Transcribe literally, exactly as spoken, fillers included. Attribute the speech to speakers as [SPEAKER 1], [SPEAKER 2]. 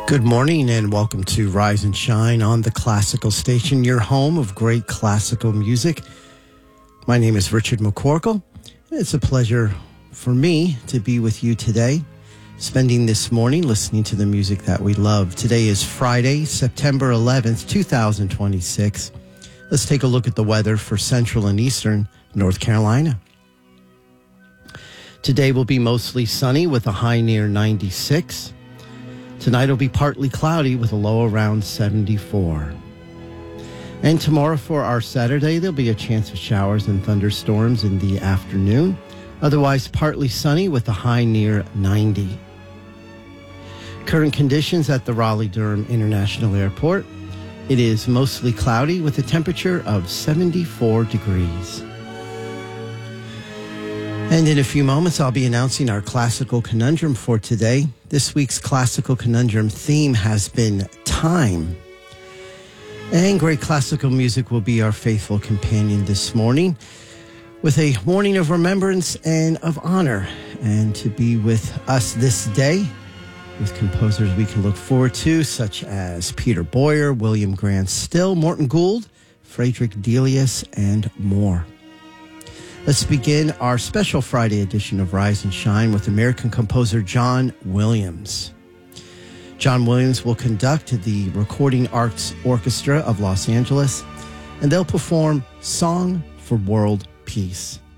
[SPEAKER 1] Good morning and welcome to Rise and Shine on the Classical Station, your home of great classical music. My name is Richard McCorkle. It's a pleasure for me to be with you today, spending this morning listening to the music that we love. Today is Friday, September eleventh, twenty twenty-six. Let's take a look at the weather for Central and Eastern North Carolina. Today will be mostly sunny with a high near ninety-six. Tonight will be partly cloudy with a low around seventy-four. And tomorrow for our Saturday, there'll be a chance of showers and thunderstorms in the afternoon. Otherwise, partly sunny with a high near ninety. Current conditions at the Raleigh-Durham International Airport. It is mostly cloudy with a temperature of seventy-four degrees. And in a few moments, I'll be announcing our classical conundrum for today. This week's classical conundrum theme has been time. And great classical music will be our faithful companion this morning with a morning of remembrance and of honor. And to be with us this day with composers we can look forward to, such as Peter Boyer, William Grant Still, Morton Gould, Frederick Delius, and more. Let's begin our special Friday edition of Rise and Shine with American composer John Williams. John Williams will conduct the Recording Arts Orchestra of Los Angeles, and they'll perform Song for World Peace.